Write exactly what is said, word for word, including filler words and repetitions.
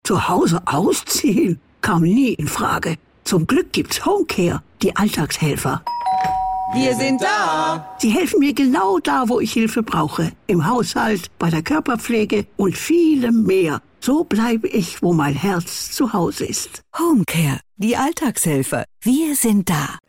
Zu Hause ausziehen kam nie in Frage. Zum Glück gibt's Homecare, die Alltagshelfer. Wir sind da. Sie helfen mir genau da, wo ich Hilfe brauche. Im Haushalt, bei der Körperpflege und vielem mehr. So bleibe ich, wo mein Herz zu Hause ist. Homecare, die Alltagshelfer. Wir sind da.